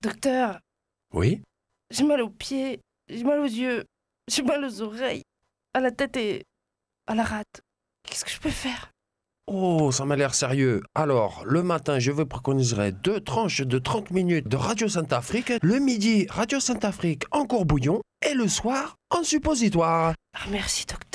Docteur, Oui? j'ai mal aux pieds, j'ai mal aux yeux, j'ai mal aux oreilles, à la tête et à la rate. Qu'est-ce que je peux faire? Oh, ça m'a l'air sérieux. Alors, le matin, je vous préconiserai 2 tranches de 30 minutes de Radio Sainte-Afrique. Le midi, Radio Sainte-Afrique en courbouillon. Et le soir, en suppositoire. Ah, merci, docteur.